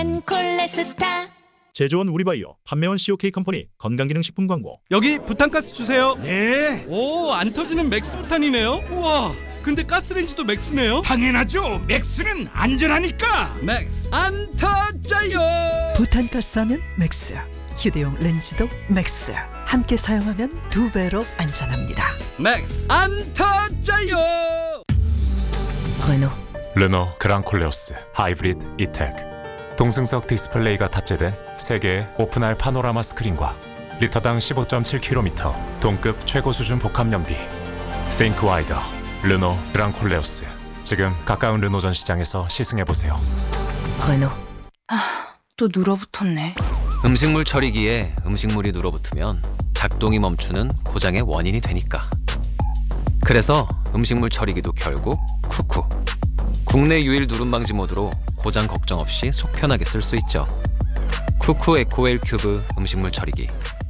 콜레스타. 제조원 우리바이오, 판매원 COK 컴퍼니 건강기능식품 광고. 여기 부탄가스 주세요. 네, 오, 안 터지는 맥스 부탄이네요. 우와, 근데 가스레인지도 맥스네요. 당연하죠. 맥스는 안전하니까. 맥스 안 터져요. 부탄가스 하면 맥스, 휴대용 렌즈도 맥스. 함께 사용하면 2배로 안전합니다. 맥스 안 터져요. 르노. 르노 그랑콜레오스 하이브리드 이텍. 동승석 디스플레이가 탑재된 3개의 오픈할 파노라마 스크린과 리터당 15.7km 동급 최고 수준 복합 연비. Think Wider 르노 그랑콜레오스. 지금 가까운 르노 전시장에서 시승해보세요. 르노. 또 눌어붙었네. 음식물 처리기에 음식물이 눌어붙으면 작동이 멈추는 고장의 원인이 되니까. 그래서 음식물 처리기도 결국 쿠쿠. 국내 유일 누름 방지 모드로 고장 걱정 없이 속 편하게 쓸 수 있죠. 쿠쿠 에코웰 큐브 음식물 처리기.